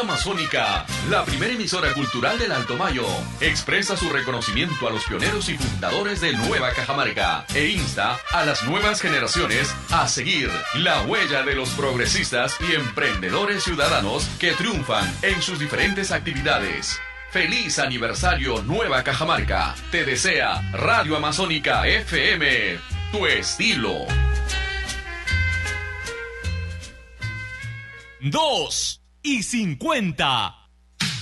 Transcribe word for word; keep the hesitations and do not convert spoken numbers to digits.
Amazónica, la primera emisora cultural del Alto Mayo, expresa su reconocimiento a los pioneros y fundadores de Nueva Cajamarca e insta a las nuevas generaciones a seguir la huella de los progresistas y emprendedores ciudadanos que triunfan en sus diferentes actividades. ¡Feliz aniversario Nueva Cajamarca! Te desea Radio Amazónica F M, tu estilo. Dos y cincuenta.